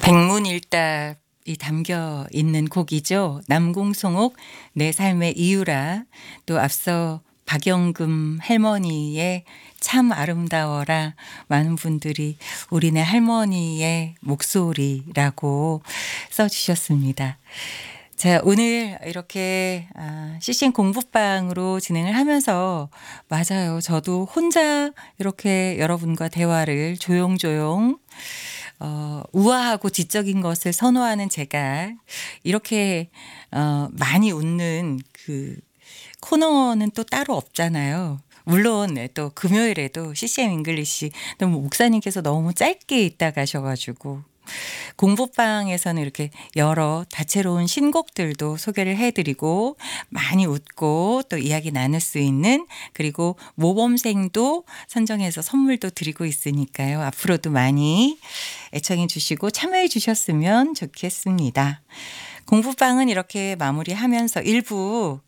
백문일답이 담겨 있는 곡이죠. 남궁송옥 내 삶의 이유라, 또 앞서 박영금 할머니의 참 아름다워라, 많은 분들이 우리네 할머니의 목소리라고 써주셨습니다. 자, 오늘 이렇게 CCM 공부방으로 진행을 하면서, 맞아요, 저도 혼자 이렇게 여러분과 대화를 조용조용 우아하고 지적인 것을 선호하는 제가 이렇게 많이 웃는 그 코너는 또 따로 없잖아요. 물론 또 금요일에도 CCM 잉글리시 너무 목사님께서 너무 짧게 있다 가셔가지고 공부방에서는 이렇게 여러 다채로운 신곡들도 소개를 해드리고 많이 웃고 또 이야기 나눌 수 있는, 그리고 모범생도 선정해서 선물도 드리고 있으니까요. 앞으로도 많이 애청해 주시고 참여해 주셨으면 좋겠습니다. 공부방은 이렇게 마무리하면서 일부